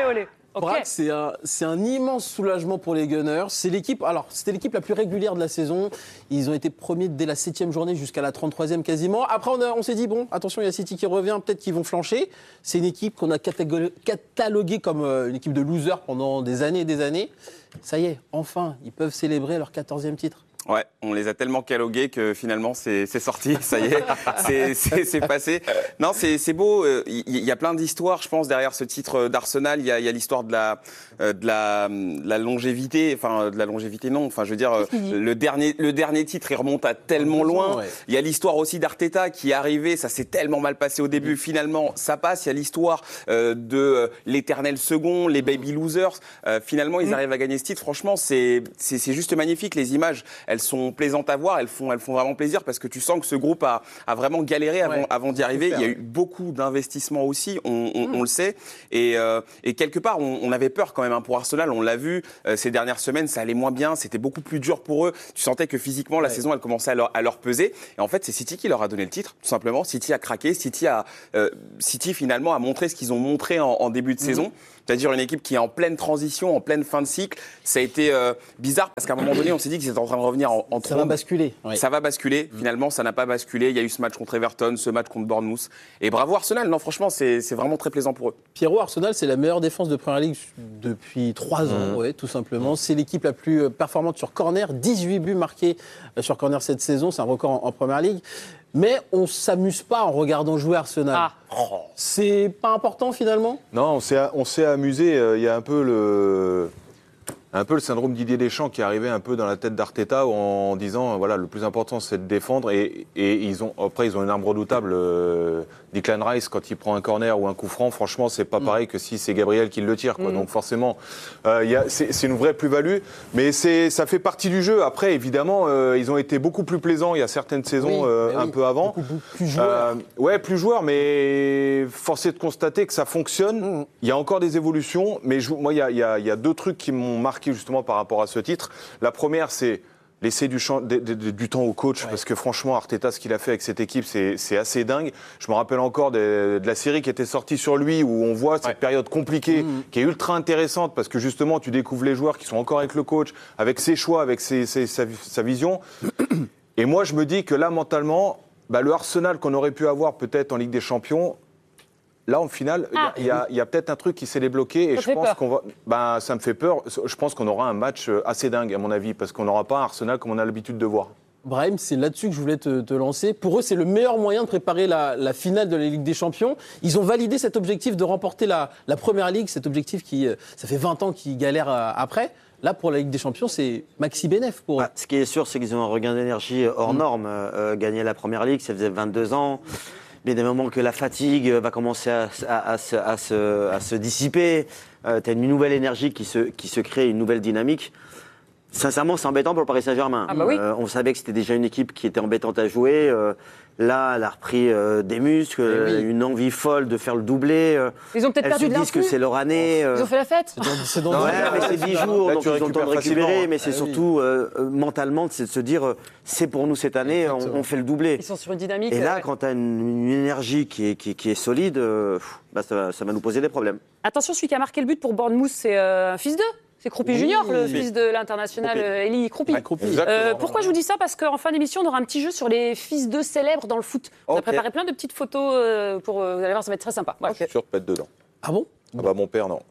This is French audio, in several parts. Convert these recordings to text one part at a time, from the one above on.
olé. Okay. Braque, c'est un immense soulagement pour les Gunners. C'est l'équipe, alors c'était l'équipe la plus régulière de la saison. Ils ont été premiers dès la 7e journée jusqu'à la 33e quasiment. Après, on s'est dit, bon, attention, il y a City qui revient, peut-être qu'ils vont flancher. C'est une équipe qu'on a cataloguée comme une équipe de losers pendant des années et des années. Ça y est, enfin, ils peuvent célébrer leur 14e titre. Ouais, on les a tellement catalogués que finalement c'est sorti, ça y est, c'est passé. Non, c'est beau. Il y a plein d'histoires, je pense, derrière ce titre d'Arsenal. Il y a l'histoire de la longévité, enfin de la longévité non. Enfin, je veux dire, le dernier titre, il remonte à tellement loin. Ouais. Il y a l'histoire aussi d'Arteta qui est arrivé. Ça s'est tellement mal passé au début. Finalement, ça passe. Il y a l'histoire de l'éternel second, les baby losers. Finalement, ils arrivent à gagner ce titre. Franchement, c'est juste magnifique. Les images, elles sont plaisantes à voir, elles font vraiment plaisir parce que tu sens que ce groupe a vraiment galéré avant d'y arriver. Il y a eu beaucoup d'investissements aussi, on le sait. Et quelque part, on avait peur quand même pour Arsenal. On l'a vu ces dernières semaines, ça allait moins bien, c'était beaucoup plus dur pour eux. Tu sentais que physiquement, la saison, elle commençait à leur peser. Et en fait, c'est City qui leur a donné le titre, tout simplement. City a craqué, City finalement a montré ce qu'ils ont montré en début de saison. C'est-à-dire une équipe qui est en pleine transition, en pleine fin de cycle. Ça a été bizarre parce qu'à un moment donné, on s'est dit qu'ils étaient en train de revenir en trombe. Ça va basculer. Oui. Ça va basculer. Finalement, ça n'a pas basculé. Il y a eu ce match contre Everton, ce match contre Bournemouth. Et bravo Arsenal. Non, franchement, c'est vraiment très plaisant pour eux. Pierrot, Arsenal, c'est la meilleure défense de Première Ligue depuis 3 ans, tout simplement. C'est l'équipe la plus performante sur corner. 18 buts marqués sur corner cette saison. C'est un record en Première Ligue. Mais on ne s'amuse pas en regardant jouer Arsenal. Ah. C'est pas important finalement ? Non, on s'est amusé. Il y a un peu le syndrome Didier Deschamps qui est arrivé un peu dans la tête d'Arteta en disant voilà, le plus important c'est de défendre et ils ont une arme redoutable. Declan Rice, quand il prend un corner ou un coup franc, franchement c'est pas pareil que si c'est Gabriel qui le tire, quoi. Donc forcément c'est une vraie plus-value, mais ça fait partie du jeu. Après évidemment ils ont été beaucoup plus plaisants il y a certaines saisons un peu avant. Beaucoup plus joueurs. Plus joueurs, mais force est de constater que ça fonctionne. Il y a encore des évolutions, mais moi il y a 2 trucs qui m'ont marqué justement par rapport à ce titre. La première, c'est laisser du temps au coach, parce que franchement, Arteta, ce qu'il a fait avec cette équipe, c'est assez dingue. Je me rappelle encore de la série qui était sortie sur lui, où on voit cette période compliquée, qui est ultra intéressante, parce que justement, tu découvres les joueurs qui sont encore avec le coach, avec ses choix, avec sa vision. Et moi, je me dis que là, mentalement, le Arsenal qu'on aurait pu avoir peut-être en Ligue des Champions, là, en finale, il y a peut-être un truc qui s'est débloqué et je pense qu'on va. Ça me fait peur. Je pense qu'on aura un match assez dingue, à mon avis, parce qu'on n'aura pas un Arsenal comme on a l'habitude de voir. Brahim, c'est là-dessus que je voulais te lancer. Pour eux, c'est le meilleur moyen de préparer la finale de la Ligue des Champions. Ils ont validé cet objectif de remporter la Première Ligue, cet objectif qui, ça fait 20 ans qu'ils galèrent après. Là, pour la Ligue des Champions, c'est maxi bénéf pour eux. Ce qui est sûr, c'est qu'ils ont un regain d'énergie hors norme. Gagner la Première Ligue, ça faisait 22 ans. Mais des moments que la fatigue va commencer à se dissiper, tu as une nouvelle énergie qui se crée, une nouvelle dynamique. Sincèrement, c'est embêtant pour le Paris Saint-Germain. On savait que c'était déjà une équipe qui était embêtante à jouer. Là, elle a repris des muscles, une envie folle de faire le doublé. Ils ont peut-être perdu de l'influx. Ils se disent que c'est leur année. Ils ont fait la fête. C'est dans mais c'est 10 jours, donc ils ont le temps de récupérer. Mais c'est surtout mentalement, c'est de se dire, c'est pour nous cette année, on fait le doublé. Ils sont sur une dynamique. Et là, quand tu as une énergie qui est solide, ça va nous poser des problèmes. Attention, celui qui a marqué le but pour Bournemouth, c'est un fils d'eux. C'est Croupy Junior, le fils de l'international Eli Croupy. Pourquoi je vous dis ça ? Parce qu'en fin d'émission, on aura un petit jeu sur les fils d'eux célèbres dans le foot. On a préparé plein de petites photos pour... vous allez voir, ça va être très sympa. Je suis sûr de pète dedans. Ah bon ? Mon père, non.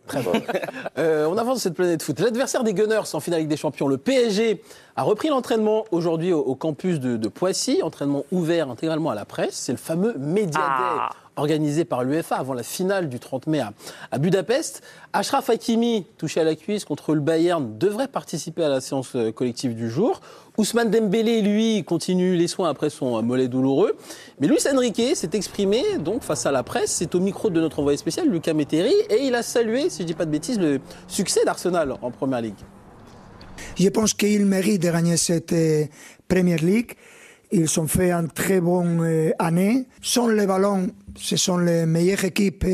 On avance cette planète foot. L'adversaire des Gunners en finale Ligue des Champions, le PSG, a repris l'entraînement aujourd'hui au campus de Poissy. Entraînement ouvert intégralement à la presse. C'est le fameux Media Day organisé par l'UEFA avant la finale du 30 mai à Budapest. Achraf Hakimi, touché à la cuisse contre le Bayern, devrait participer à la séance collective du jour. Ousmane Dembélé, lui, continue les soins après son mollet douloureux. Mais Luis Enrique s'est exprimé donc face à la presse. C'est au micro de notre envoyé spécial, Lucas Métairie, et il a salué, si je ne dis pas de bêtises, le succès d'Arsenal en Première Ligue. Je pense qu'ils méritent de gagner cette Premier League. Ils ont fait une très bonne année. Sans les ballons, ce sont les meilleures équipes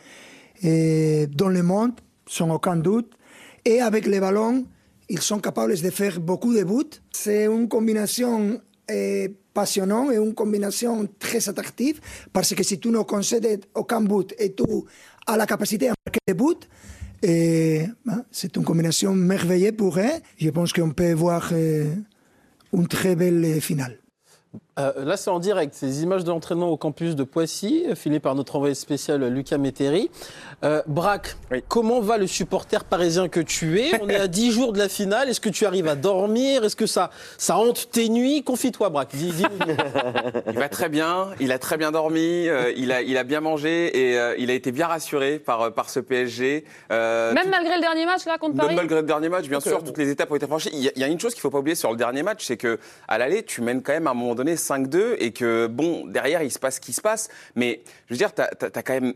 dans le monde, sans aucun doute. Et avec les ballons, ils sont capables de faire beaucoup de buts. C'est une combinaison passionnante et une combinaison très attractive parce que si tu ne concèdes aucun but et tu as la capacité de marquer des buts, Et c'est une combinaison merveilleuse pour eux. Je pense qu'on peut voir une très belle finale. Là, c'est en direct. Ces images de l'entraînement au campus de Poissy, filmées par notre envoyé spécial Lucas Métairie. Braque, oui. Comment va le supporter parisien que tu es? On est à 10 jours de la finale. Est-ce que tu arrives à dormir? Est-ce que ça hante tes nuits? Confie-toi, Braque. Dis-nous. Il va très bien. Il a très bien dormi. Il a bien mangé et il a été bien rassuré par ce PSG. Même malgré le dernier match là contre Paris. Même malgré le dernier match, bien sûr, toutes les étapes ont été franchies. Il y a une chose qu'il ne faut pas oublier sur le dernier match, c'est que à l'aller, tu mènes quand même à un moment donné 5-2 et que, bon, derrière, il se passe ce qui se passe. Mais, je veux dire, t'as quand même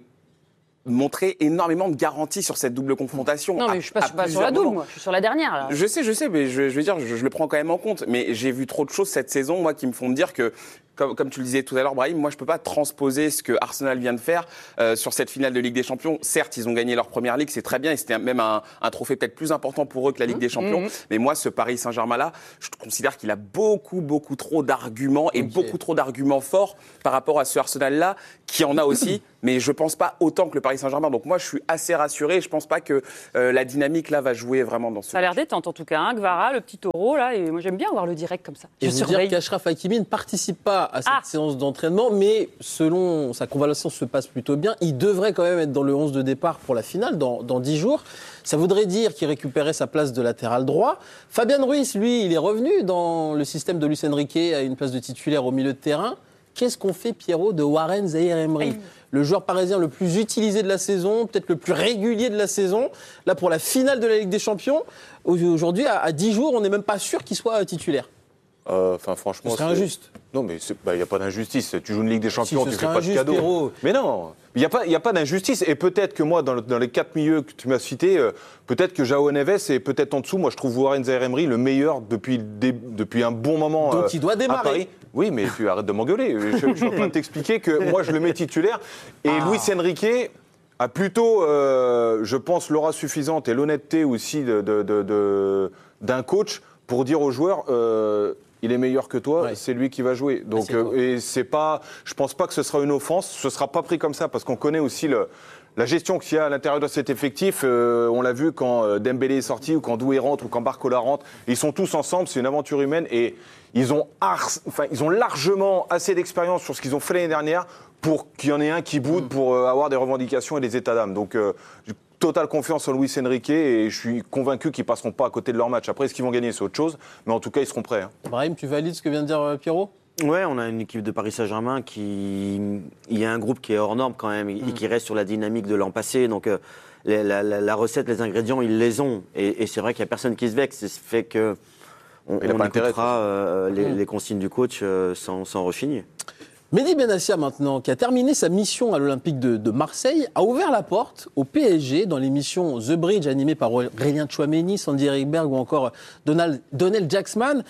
montré énormément de garanties sur cette double confrontation. Non, mais je ne suis pas sur la double, moi. Je suis sur la dernière, là. Je sais, mais je veux dire, je le prends quand même en compte. Mais j'ai vu trop de choses cette saison, moi, qui me font me dire que, comme tu le disais tout à l'heure, Brahim, moi, je ne peux pas transposer ce que Arsenal vient de faire sur cette finale de Ligue des Champions. Certes, ils ont gagné leur première Ligue, c'est très bien, et c'était même un trophée peut-être plus important pour eux que la Ligue des Champions. Mais moi, ce Paris Saint-Germain-là, je considère qu'il a beaucoup trop d'arguments, et beaucoup trop d'arguments forts par rapport à ce Arsenal-là, qui en a aussi, mais je ne pense pas autant que le Paris Saint-Germain. Donc moi, je suis assez rassuré, je ne pense pas que la dynamique, là, va jouer vraiment dans ce Ça a l'air détente, en tout cas, hein, Gvara, le petit taureau, là, et moi, j'aime bien voir le direct comme ça. Et vous dire qu'Achraf Hakimi ne participe pas à cette séance d'entraînement, mais selon sa convalescence se passe plutôt bien. Il devrait quand même être dans le 11 de départ pour la finale dans 10 jours. Ça voudrait dire qu'il récupérait sa place de latéral droit. Fabien Ruiz, lui, il est revenu dans le système de Luis Enrique à une place de titulaire au milieu de terrain. Qu'est-ce qu'on fait, Pierrot, de Warren Zaïre-Emery, le joueur parisien le plus utilisé de la saison, peut-être le plus régulier de la saison, là pour la finale de la Ligue des Champions? Aujourd'hui, à 10 jours, on n'est même pas sûr qu'il soit titulaire. Franchement, c'est injuste. Non, mais il n'y a pas d'injustice. Tu joues une Ligue des Champions, tu ne fais pas de cadeau. Pierrot. Mais non, il n'y a pas d'injustice. Et peut-être que moi, dans les 4 milieux que tu m'as cités, peut-être que João Neves est peut-être en dessous. Moi, je trouve Warren Zaïre-Emery le meilleur depuis un bon moment. Donc il doit démarrer. À Paris. Oui, mais tu arrêtes de m'engueuler. Je suis en train de t'expliquer que moi, je le mets titulaire. Et Luis Enrique a plutôt, je pense, l'aura suffisante et l'honnêteté aussi d'un coach pour dire aux joueurs... il est meilleur que toi, c'est lui qui va jouer. Donc, et c'est pas, je pense pas que ce sera une offense. Ce sera pas pris comme ça parce qu'on connaît aussi la gestion qu'il y a à l'intérieur de cet effectif. On l'a vu quand Dembélé est sorti ou quand Doué rentre ou quand Barcola rentre. Ils sont tous ensemble. C'est une aventure humaine et ils ont largement assez d'expérience sur ce qu'ils ont fait l'année dernière pour qu'il y en ait un qui boude pour avoir des revendications et des états d'âme. Donc totale confiance en Luis Enrique et je suis convaincu qu'ils ne passeront pas à côté de leur match. Après, est-ce qu'ils vont gagner, c'est autre chose, mais en tout cas, ils seront prêts. Brahim, tu valides ce que vient de dire Pierrot? Ouais, on a une équipe de Paris Saint-Germain il y a un groupe qui est hors norme quand même et qui reste sur la dynamique de l'an passé. Donc la recette, les ingrédients, ils les ont. Et c'est vrai qu'il n'y a personne qui se vexe. C'est ce fait que on écoutera les consignes du coach sans rechigner. Mehdi Benassia maintenant, qui a terminé sa mission à l'Olympique de Marseille, a ouvert la porte au PSG dans l'émission The Bridge animée par Aurélien Tchouaméni, Sandy Rikberg ou encore Donnell Jacksman.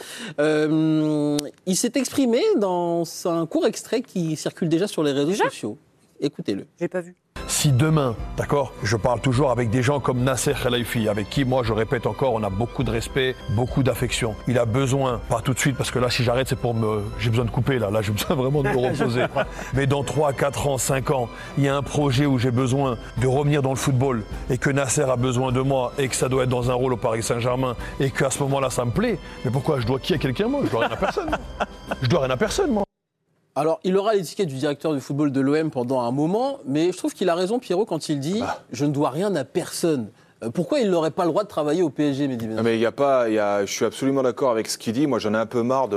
Il s'est exprimé dans un court extrait qui circule déjà sur les réseaux sociaux. Écoutez-le. J'ai pas vu. Si demain, d'accord, je parle toujours avec des gens comme Nasser Khelaifi, avec qui, moi, je répète encore, on a beaucoup de respect, beaucoup d'affection. Il a besoin, pas tout de suite, parce que là, si j'arrête, c'est j'ai besoin de couper, là, j'ai besoin vraiment de me reposer. Mais dans 3, 4 ans, 5 ans, il y a un projet où j'ai besoin de revenir dans le football et que Nasser a besoin de moi et que ça doit être dans un rôle au Paris Saint-Germain et qu'à ce moment-là, ça me plaît. Mais pourquoi je dois qui à quelqu'un, moi? Je dois rien à personne. Je dois rien à personne, moi. Alors, il aura l'étiquette du directeur du football de l'OM pendant un moment, mais je trouve qu'il a raison, Pierrot, quand il dit « je ne dois rien à personne ». Pourquoi il n'aurait pas le droit de travailler au PSG, Mehdi Benassia? Mais je suis absolument d'accord avec ce qu'il dit. Moi, j'en ai un peu marre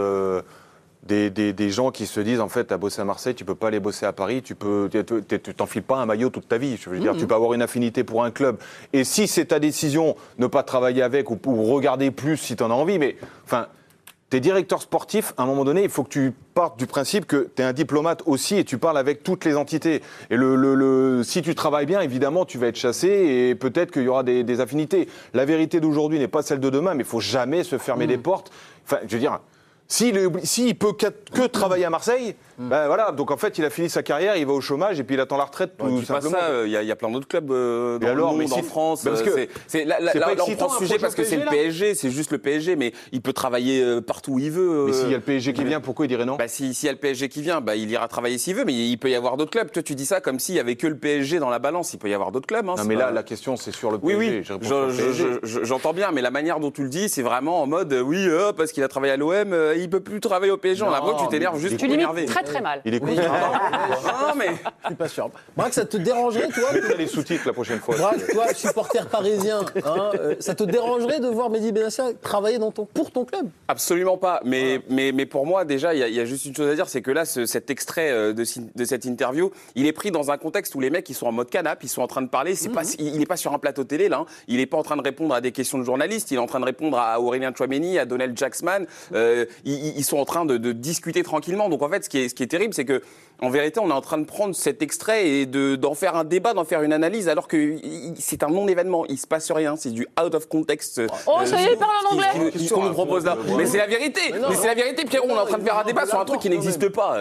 des gens qui se disent, en fait, t'as bossé à Marseille, tu peux pas aller bosser à Paris, tu t'enfiles pas un maillot toute ta vie. Je veux dire, tu peux avoir une affinité pour un club. Et si c'est ta décision, ne pas travailler avec ou regarder plus si t'en as envie, mais enfin... T'es directeur sportif, à un moment donné, il faut que tu partes du principe que t'es un diplomate aussi et tu parles avec toutes les entités. Et si tu travailles bien, évidemment, tu vas être chassé et peut-être qu'il y aura des affinités. La vérité d'aujourd'hui n'est pas celle de demain, mais il faut jamais se fermer les portes. Enfin, je veux dire, S'il peut que travailler à Marseille, ben voilà. Donc en fait, il a fini sa carrière, il va au chômage et puis il attend la retraite. Tout simplement. Il y a plein d'autres clubs dans le monde, en France. Parce que là, on prend ce sujet parce que c'est le PSG, c'est juste le PSG, mais il peut travailler partout où il veut. Mais s'il y a le PSG qui vient, pourquoi il dirait non? S'il y a le PSG qui vient, il ira travailler s'il veut, mais il peut y avoir d'autres clubs. Toi, tu dis ça comme s'il y avait que le PSG dans la balance. Il peut y avoir d'autres clubs. Non, mais là, la question, c'est sur le PSG. J'entends bien, mais la manière dont tu le dis, c'est vraiment en mode parce qu'il a travaillé à l'OM, il peut plus travailler au PSG. On a l'impression que tu t'énerves juste pour énerver. Très très mal. Il écoute. Non, mais Je suis pas sûr. Braque, ça te dérangerait, toi les sous-titres la prochaine fois. Braque, toi, supporter parisien, ça te dérangerait de voir Mehdi Benassia travailler pour ton club? absolument pas. Mais pour moi, déjà, il y a juste une chose à dire, c'est que là, cet extrait de cette interview, il est pris dans un contexte où les mecs, ils sont en mode canap, ils sont en train de parler. Il n'est pas sur un plateau télé, là. Il n'est pas en train de répondre à des questions de journalistes. Il est en train de répondre à Aurélien Tchouameni, à Donald Jacksman. Ils sont en train de discuter tranquillement. Donc en fait, ce qui est terrible, c'est que en vérité, on est en train de prendre cet extrait et d'en faire un débat, d'en faire une analyse, alors que c'est un non-événement. Il se passe rien. C'est du out of context. Oh, ça y est, il parle en anglais. Qu'on nous propose là. Mais c'est la vérité. Mais c'est la vérité, Pierrot. On est en train de faire un débat sur un truc qui n'existe pas.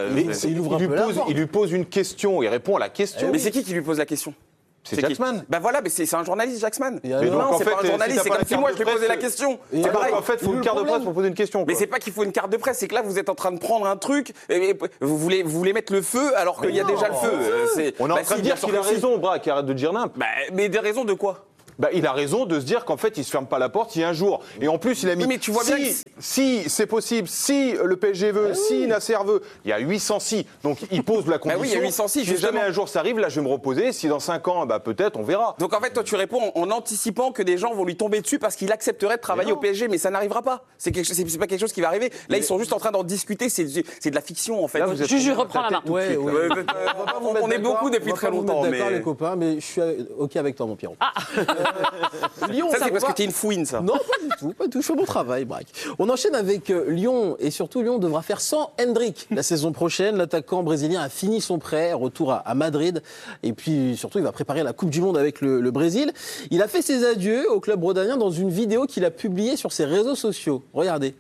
Il lui pose une question, il répond à la question. Mais c'est qui lui pose la question? C'est Jacksman. Ben voilà, mais c'est un journaliste, Jacksman. Mais non, c'est pas un journaliste, c'est comme si moi je lui posais la question. C'est pareil. En fait, il faut une carte de presse pour poser une question. Mais c'est pas qu'il faut une carte de presse, c'est que là vous êtes en train de prendre un truc, et vous voulez mettre le feu alors qu'il y a déjà le feu. On est en train de dire qu'il a raison, Braque, arrête de dire n'importe. Mais des raisons de quoi? Il a raison de se dire qu'en fait, il se ferme pas la porte si un jour. Et en plus, il a mis. Oui, mais tu vois bien si c'est possible, si le PSG veut, si Nasser veut, il y a 800 si. Donc il pose la condition. Oui, il y a 800 si. Si jamais un jour ça arrive, là, je vais me reposer. Si dans 5 ans, peut-être, on verra. Donc en fait, toi, tu réponds en anticipant que des gens vont lui tomber dessus parce qu'il accepterait de travailler au PSG, mais ça n'arrivera pas. C'est pas quelque chose qui va arriver. Là, ils sont juste en train d'en discuter. C'est de la fiction, en fait. Je reprends la main. Ouais. On est beaucoup depuis très longtemps. D'accord, les copains, mais je suis OK avec toi, mon Pierrot. Lyon, ça, c'est parce que t'es une fouine, ça. Non, pas du tout. Je fais mon travail, Braque. On enchaîne avec Lyon, et surtout Lyon devra faire sans Hendrick la saison prochaine. L'attaquant brésilien a fini son prêt, retour à Madrid, et puis surtout il va préparer la Coupe du Monde avec le Brésil. Il a fait ses adieux au club rhodanien dans une vidéo qu'il a publiée sur ses réseaux sociaux. Regardez.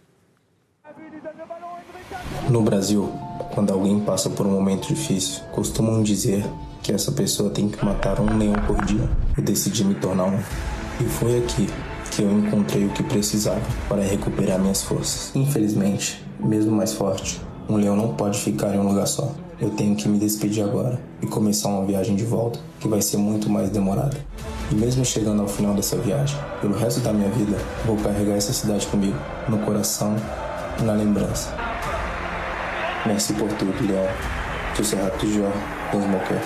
No Brasil, quando alguém passa por momento difícil, costumam dizer que essa pessoa tem que matar leão por dia. Eu decidi me tornar E foi aqui que eu encontrei o que precisava para recuperar minhas forças. Infelizmente, mesmo mais forte, leão não pode ficar em lugar só. Eu tenho que me despedir agora e começar uma viagem de volta, que vai ser muito mais demorada. E mesmo chegando ao final dessa viagem, pelo resto da minha vida, vou carregar essa cidade comigo, no coração e na lembrança. Merci pour tout, Léon. Tu seras toujours dans mon cœur.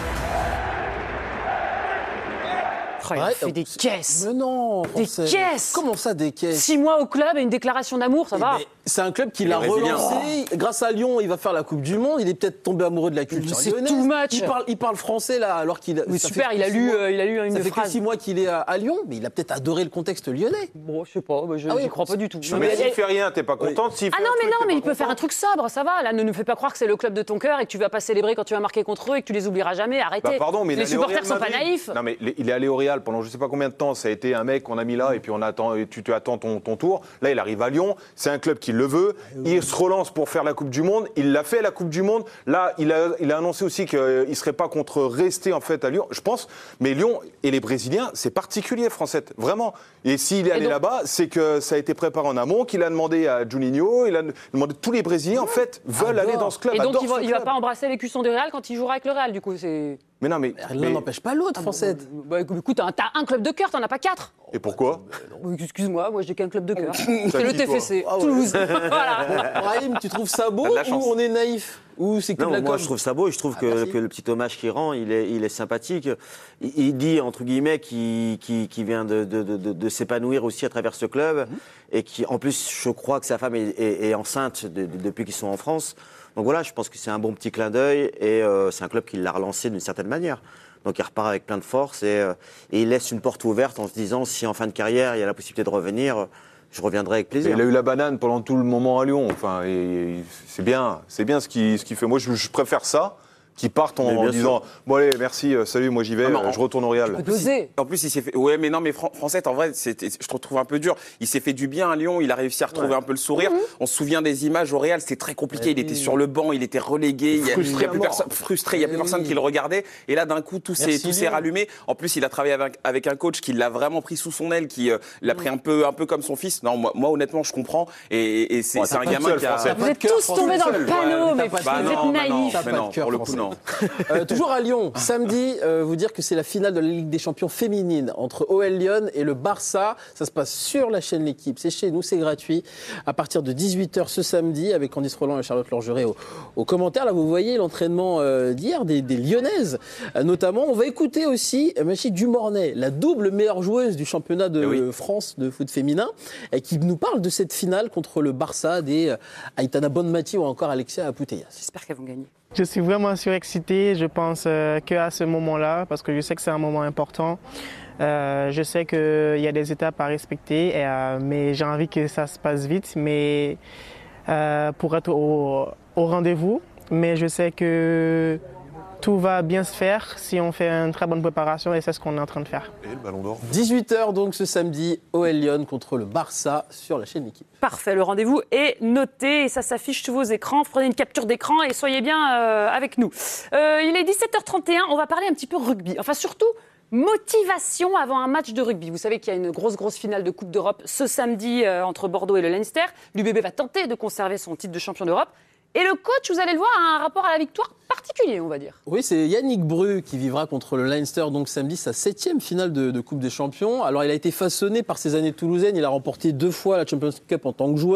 Il a fait des caisses. Mais non, des caisses. Comment ça, des caisses? 6 mois au club et une déclaration d'amour, ça va. C'est un club qui l'a relancé. Grâce à Lyon, il va faire la Coupe du Monde. Il est peut-être tombé amoureux de la culture lyonnaise. C'est too much. Il parle français là, alors qu'il. Oui, super. Il a lu une ça fait phrase. Que 6 mois qu'il est à Lyon, mais il a peut-être adoré le contexte lyonnais. Bon, je sais pas. Je n'y crois pas du tout. Mais s'il fait rien, t'es pas contente. Ah non, mais il peut faire un truc sobre, ça va. Là, ne nous fais pas croire que c'est le club de ton cœur et que tu vas pas célébrer quand tu vas marquer contre eux et que tu les oublieras jamais. Arrêtez. Pardon, mais les supporters sont pas naïfs. Non, mais il est allé au Real pendant je sais pas combien de temps. Ça a été un mec qu'on a mis là et puis tu attends ton tour. Là, il arrive à Lyon. C'est un club qui le veut. Il se relance pour faire la Coupe du Monde. Il l'a fait, la Coupe du Monde. Là, il a annoncé aussi qu'il ne serait pas contre rester en fait à Lyon, je pense. Mais Lyon et les Brésiliens, c'est particulier, Francette, vraiment. Et s'il est allé là-bas, c'est que ça a été préparé en amont, qu'il a demandé à Juninho, il a demandé tous les Brésiliens, en fait, veulent aller dans ce club. Et donc, il ne va pas embrasser les cuissons du Real quand il jouera avec le Real, du coup. Mais non, mais l'un n'empêche pas l'autre, Francette. Écoute, t'as un club de cœur, t'en as pas 4. Et pourquoi? Excuse-moi, moi j'ai qu'un club de cœur. C'est le TFC, Toulouse. Voilà. Brahim, tu trouves ça beau ou on est naïf? Ou c'est que non, moi je trouve ça beau et je trouve que le petit hommage qu'il rend, il est sympathique. Il dit, entre guillemets, qu'il vient de s'épanouir aussi à travers ce club et qui, en plus, je crois que sa femme est enceinte depuis qu'ils sont en France. Donc voilà, je pense que c'est un bon petit clin d'œil et c'est un club qui l'a relancé d'une certaine manière. Donc il repart avec plein de force et il laisse une porte ouverte en se disant si en fin de carrière il y a la possibilité de revenir, je reviendrai avec plaisir. Il a eu la banane pendant tout le moment à Lyon. Enfin, c'est bien ce qu'il fait. Moi, je préfère ça qui partent en disant bon allez merci salut moi j'y vais je retourne au Real. En plus il s'est fait mais Francette en vrai je te trouve un peu dur. Il s'est fait du bien à Lyon, il a réussi à retrouver un peu le sourire. On se souvient des images au Real, c'était très compliqué, il était sur le banc, il était relégué, frustré, il y a plus personne qui le regardait et là d'un coup tout s'est rallumé. En plus il a travaillé avec un coach qui l'a vraiment pris sous son aile, qui l'a pris un peu comme son fils. Non moi honnêtement je comprends et c'est un gamin qui a vous êtes tous tombés dans le panneau mais vous êtes naïfs. Pour le coup non. Toujours à Lyon, samedi, vous dire que c'est la finale de la Ligue des Champions féminine entre OL Lyon et le Barça. Ça se passe sur la chaîne L'Équipe. C'est chez nous, c'est gratuit. À partir de 18h ce samedi, avec Candice Roland et Charlotte Lorgeret aux commentaires. Là, vous voyez l'entraînement d'hier des Lyonnaises. Notamment, on va écouter aussi Machie Dumornay, la double meilleure joueuse du championnat de France de foot féminin, et qui nous parle de cette finale contre le Barça des Aitana Bonmati ou encore Alexia Putellas. J'espère qu'elles vont gagner. Je suis vraiment surexcité, je pense qu'à ce moment-là, parce que je sais que c'est un moment important. Je sais qu'il y a des étapes à respecter, mais j'ai envie que ça se passe vite, mais pour être au rendez-vous. Mais je sais que tout va bien se faire si on fait une très bonne préparation et c'est ce qu'on est en train de faire. Et le Ballon d'Or. 18h donc ce samedi, OL Lyon contre le Barça sur la chaîne L'Équipe. Parfait, le rendez-vous est noté et ça s'affiche sur vos écrans. Prenez une capture d'écran et soyez bien avec nous. Il est 17h31, on va parler un petit peu rugby. Enfin surtout, motivation avant un match de rugby. Vous savez qu'il y a une grosse finale de Coupe d'Europe ce samedi entre Bordeaux et le Leinster. L'UBB va tenter de conserver son titre de champion d'Europe. Et le coach, vous allez le voir, a un rapport à la victoire particulier, on va dire. Oui, c'est Yannick Bru qui vivra contre le Leinster, donc samedi, sa 7e finale de Coupe des Champions. Alors, il a été façonné par ses années toulousaines. Il a remporté 2 fois la Champions Cup en tant que joueur.